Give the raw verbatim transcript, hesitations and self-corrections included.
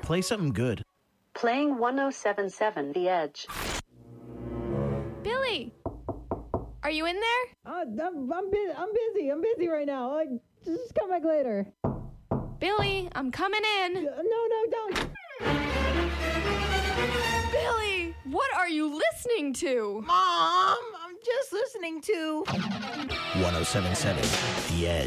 Play something good. Playing one oh seven point seven The Edge. Billy! Are you in there? Uh, I'm, I'm, bu- I'm busy. I'm busy right now. I, just come back later. Billy, I'm coming in. Uh, no, no, don't. Billy, what are you listening to? Mom, I'm just listening to... one oh seven point seven The Edge.